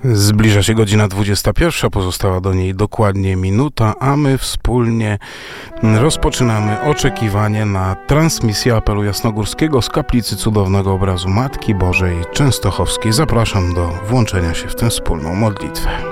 Zbliża się godzina 21, pozostała do niej dokładnie minuta, a my wspólnie rozpoczynamy oczekiwanie na transmisję apelu jasnogórskiego z kaplicy Cudownego Obrazu Matki Bożej Częstochowskiej. Zapraszam do włączenia się w tę wspólną modlitwę.